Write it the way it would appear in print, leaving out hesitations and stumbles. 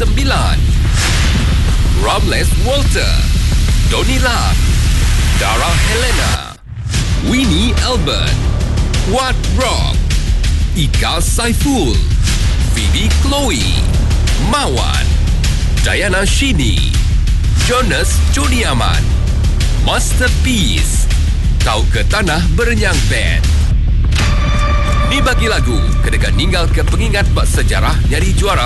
Ramles Walter, Donila, Dara Helena, Winnie Albert, Wat Rock, Ika Saiful, Phoebe Chloe, Mawan, Diana Shini, Jonas Juniaman, Masterpiece, Kau ke Tanah Berenyang Band. Ni bagi lagu, kena ninggal ke pengingat bak sejarah nyari juara